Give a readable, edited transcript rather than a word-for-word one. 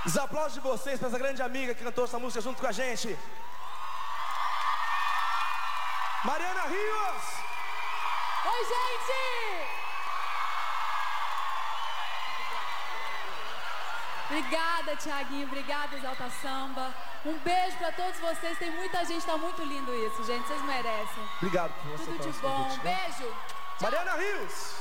Os aplausos de vocês para essa grande amiga que cantou essa música junto com a gente, Mariana Rios. Oi, gente! Obrigada, Thiaguinho. Obrigada, Exalta Samba. Um beijo pra todos vocês. Tem muita gente, tá muito lindo isso, gente. Vocês merecem. Obrigado por você. Tudo de bom. Um beijo. Mariana Rios.